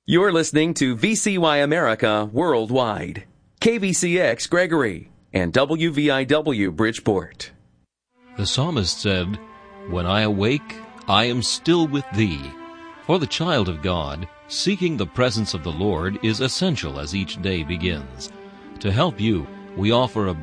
You're listening to VCY America Worldwide, KVCX Gregory, and WVIW Bridgeport. The psalmist said, "When I awake, I am still with thee." For the child of God, seeking the presence of the Lord is essential as each day begins. To help you, we offer a